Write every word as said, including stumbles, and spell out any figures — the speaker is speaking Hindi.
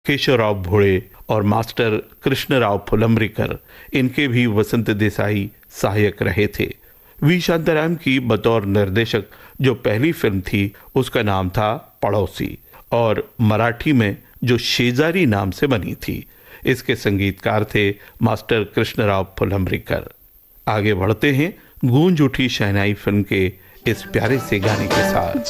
केशवराव भोळे और मास्टर कृष्णराव फुलंब्रीकर, इनके भी वसंत देसाई सहायक रहे थे। वी शांताराम की बतौर निर्देशक जो पहली फिल्म थी उसका नाम था पड़ोसी, और मराठी में जो शेजारी नाम से बनी थी। इसके संगीतकार थे मास्टर कृष्णराव फुलंब्रीकर। आगे बढ़ते हैं गूंज उठी शहनाई फिल्म के इस प्यारे से गाने के साथ।